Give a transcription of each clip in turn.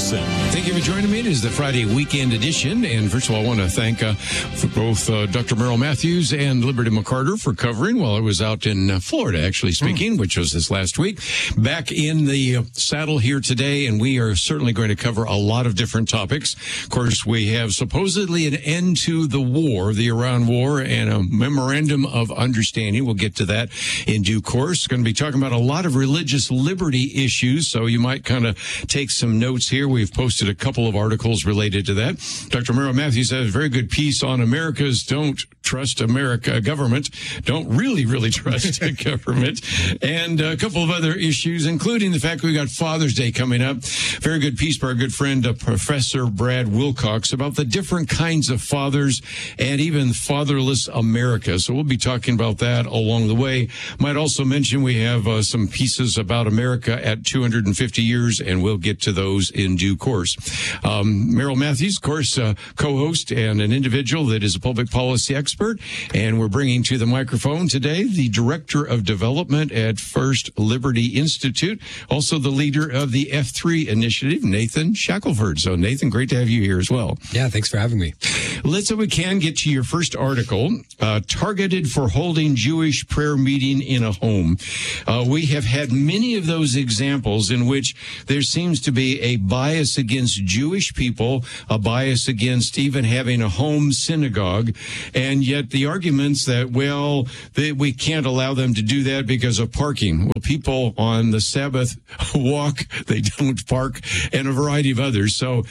Wilson. Thank you for joining me. It is the Friday weekend edition. And first of all, I want to thank for both Dr. Merrill Matthews and Liberty McCarter for covering while I was out in Florida, actually speaking, which was this last week. Back in the saddle here today, and we are certainly going to cover a lot of different topics. Of course, we have supposedly an end to the war, the Iran war, and a memorandum of understanding. We'll get to that in due course. Going to be talking about a lot of religious liberty issues, so you might kind of take some notes here. We've posted a couple of articles related to that. Dr. Merrill Matthews has a very good piece on America's Don't Trust America government. Don't really trust government. And a couple of other issues, including the fact we got Father's Day coming up. Very good piece by our good friend, Professor Brad Wilcox, about the different kinds of fathers and even fatherless America. So we'll be talking about that along the way. Might also mention we have some pieces about America at 250 years, and we'll get to those in due course. Merrill Matthews, of course, co-host and an individual that is a public policy expert, and we're bringing to the microphone today the Director of Development at First Liberty Institute, also the leader of the F3 initiative, Nathan Shackelford. So, Nathan, great to have you here as well. Yeah, thanks for having me. Let's, so we can get to your first article, targeted for holding Jewish prayer meeting in a home. We have had many of those examples in which there seems to be a bias against Jewish people, a bias against even having a home synagogue, and yet the arguments that, well, we can't allow them to do that because of parking. Well, people on the Sabbath walk, they don't park, and a variety of others. So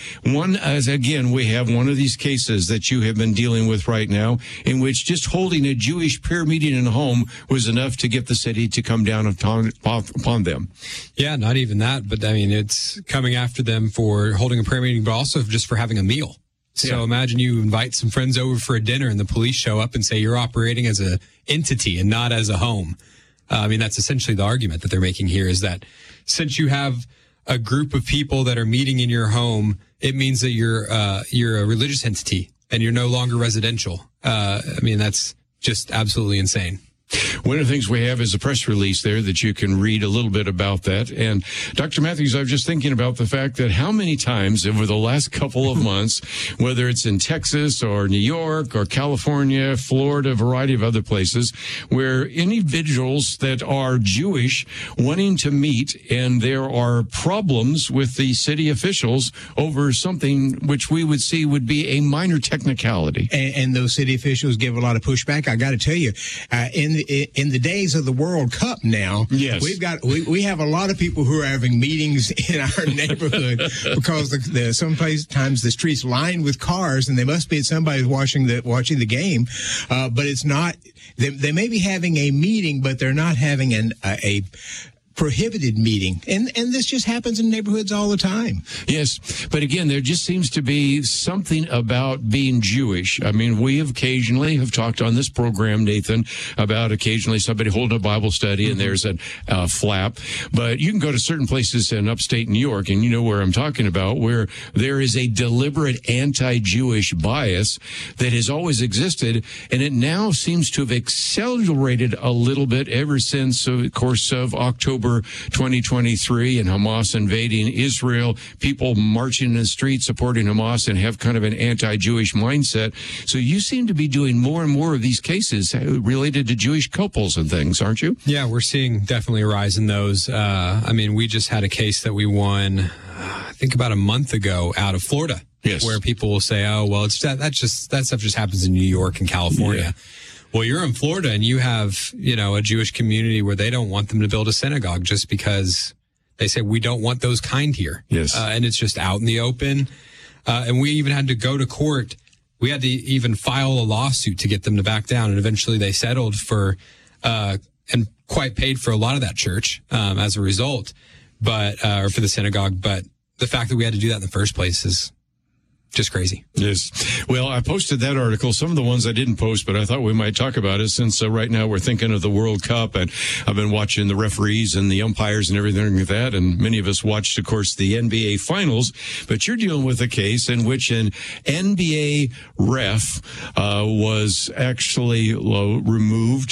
again, we have one of these cases that you have been dealing with right now, in which just holding a Jewish prayer meeting in a home was enough to get the city to come down upon them. Yeah, not even that, but I mean, it's coming after them for holding a prayer meeting, but also just for having a meal. So imagine you invite some friends over for a dinner and the police show up and say you're operating as an entity and not as a home. I mean, that's essentially the argument that they're making here, is that since you have a group of people that are meeting in your home, it means that you're a religious entity and you're no longer residential. I mean, that's just absolutely insane. One of the things we have is a press release there that you can read a little bit about that. And Dr. Matthews, I was just thinking about the fact that how many times over the last couple of months, whether it's in Texas or New York or California, Florida, a variety of other places, where individuals that are Jewish wanting to meet, and there are problems with the city officials over something which we would see would be a minor technicality. And those city officials give a lot of pushback. I got to tell you, in the days of the World Cup now, yes, we have a lot of people who are having meetings in our neighborhood because sometimes the streets lined with cars, and they must be somebody watching the game, but it's not. They may be having a meeting, but they're not having a prohibited meeting. And this just happens in neighborhoods all the time. Yes. But again, there just seems to be something about being Jewish. I mean, we have occasionally have talked on this program, Nathan, about occasionally somebody holding a Bible study and there's a flap. But you can go to certain places in upstate New York, and you know where I'm talking about, where there is a deliberate anti-Jewish bias that has always existed. And it now seems to have accelerated a little bit ever since, of course, of October 2023 and Hamas invading Israel, people marching in the streets supporting Hamas and have kind of an anti-Jewish mindset. So you seem to be doing more and more of these cases related to Jewish couples and things, aren't you? Yeah, we're seeing definitely a rise in those. I mean, we just had a case that we won, I think about a month ago out of Florida. Yes. Where people will say, oh, well, that stuff just happens in New York and California. Yeah. Well, you're in Florida and you have, a Jewish community where they don't want them to build a synagogue just because they say we don't want those kind here. Yes. And it's just out in the open. And we even had to go to court. We had to even file a lawsuit to get them to back down. And eventually they settled for, and quite paid for a lot of that church, as a result, or for the synagogue. But the fact that we had to do that in the first place is just crazy. Yes. Well, I posted that article. Some of the ones I didn't post, but I thought we might talk about it since right now we're thinking of the World Cup, and I've been watching the referees and the umpires and everything like that. And many of us watched, of course, the NBA finals, but you're dealing with a case in which an NBA ref was actually removed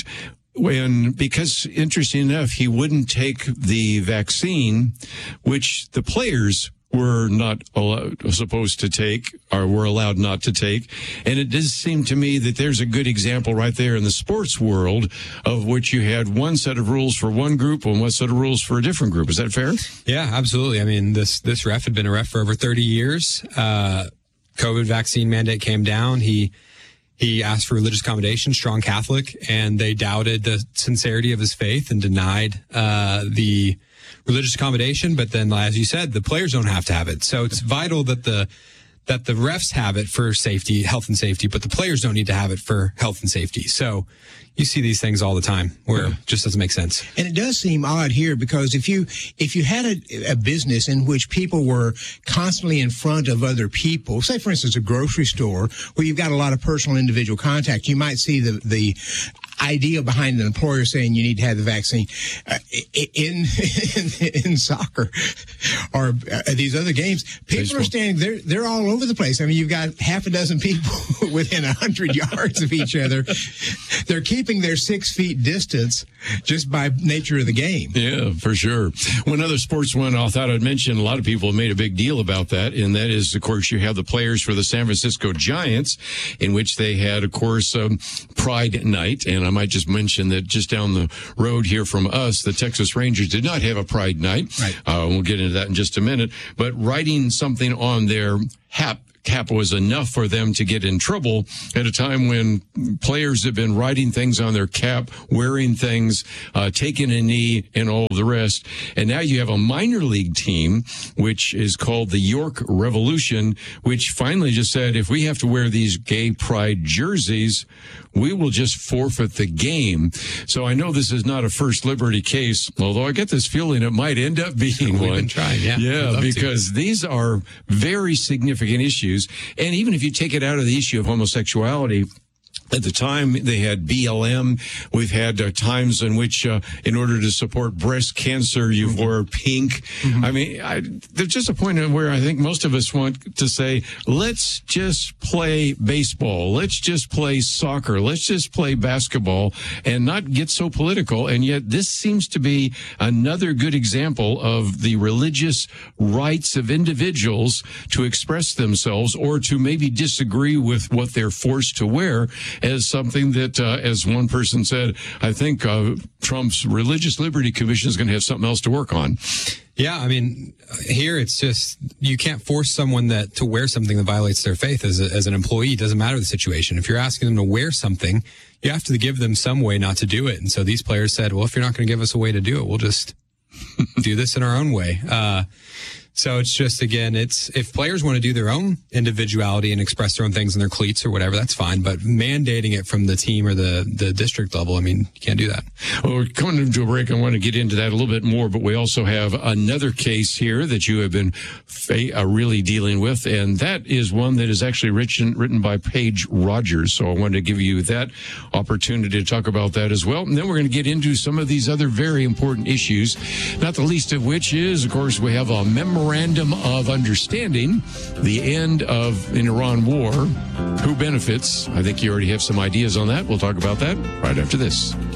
because, interesting enough, he wouldn't take the vaccine, which the players were not supposed to take, or were allowed not to take. And it does seem to me that there's a good example right there in the sports world of which you had one set of rules for one group and one set of rules for a different group. Is that fair? Yeah, absolutely. I mean, this ref had been a ref for over 30 years. COVID vaccine mandate came down. He asked for religious accommodation, strong Catholic, and they doubted the sincerity of his faith and denied the religious accommodation. But then, as you said, the players don't have to have it. So it's vital that the refs have it for safety, health and safety, but the players don't need to have it for health and safety. So you see these things all the time where it just doesn't make sense. And it does seem odd here because if you had a business in which people were constantly in front of other people, say for instance a grocery store where you've got a lot of personal individual contact, you might see the idea behind an employer saying you need to have the vaccine. In soccer or these other games, people Baseball. are standing, they're all over the place. I mean, you've got half a dozen people within 100 yards of each other. They're keeping their 6 feet distance just by nature of the game. Yeah, for sure. One other sports one I thought I'd mention, a lot of people have made a big deal about that, and that is, of course, you have the players for the San Francisco Giants, in which they had, of course, Pride Night. And I might just mention that just down the road here from us, the Texas Rangers did not have a Pride Night. Right. We'll get into that in just a minute. But writing something on their cap was enough for them to get in trouble at a time when players have been writing things on their cap, wearing things, taking a knee, and all the rest. And now you have a minor league team, which is called the York Revolution, which finally just said, if we have to wear these gay pride jerseys, we will just forfeit the game. So I know this is not a First Liberty case, although I get this feeling it might end up being one. We've been trying, yeah. Yeah, because these are very significant issues. And even if you take it out of the issue of homosexuality, at the time, they had BLM. We've had times in which, in order to support breast cancer, you wore pink. Mm-hmm. I mean, there's just a point where I think most of us want to say, let's just play baseball. Let's just play soccer. Let's just play basketball and not get so political. And yet this seems to be another good example of the religious rights of individuals to express themselves or to maybe disagree with what they're forced to wear, as something that, as one person said, I think Trump's Religious Liberty Commission is going to have something else to work on. Yeah, I mean, here it's just, you can't force someone to wear something that violates their faith as an employee. It doesn't matter the situation. If you're asking them to wear something, you have to give them some way not to do it. And so these players said, well, if you're not going to give us a way to do it, we'll just do this in our own way. So it's just, again, if players want to do their own individuality and express their own things in their cleats or whatever, that's fine. But mandating it from the team or the district level, I mean, you can't do that. Well, we're coming into a break. I want to get into that a little bit more, but we also have another case here that you have been really dealing with, and that is one that is actually written by Paige Rogers. So I wanted to give you that opportunity to talk about that as well. And then we're going to get into some of these other very important issues, not the least of which is, of course, we have a memorandum of understanding, the end of an Iran war. Who benefits? I think you already have some ideas on that. We'll talk about that right after this.